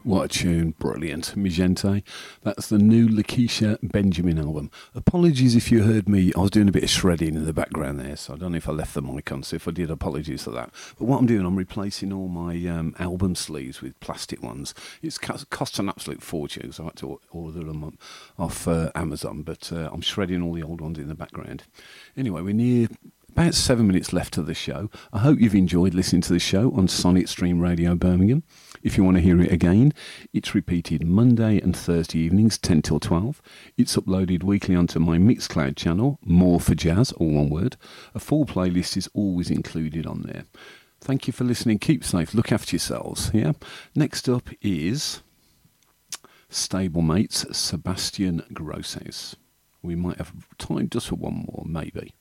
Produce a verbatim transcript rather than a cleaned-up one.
What a tune, brilliant. Magente, that's the new Lakeisha Benjamin album. Apologies if you heard me, I was doing a bit of shredding in the background there, so I don't know if I left the mic on, so if I did, apologies for that. But what I'm doing, I'm replacing all my um, album sleeves with plastic ones. It's cost, cost an absolute fortune, so I had to order them off uh, Amazon, but uh, I'm shredding all the old ones in the background. Anyway, we're near... about seven minutes left of the show. I hope you've enjoyed listening to the show on Sonic Stream Radio Birmingham. If you want to hear it again, it's repeated Monday and Thursday evenings, ten till twelve. It's uploaded weekly onto my Mixcloud channel, More for Jazz, all one word. A full playlist is always included on there. Thank you for listening. Keep safe. Look after yourselves. Yeah. Next up is Stablemates Sebastian Grosses. We might have time just for one more, maybe.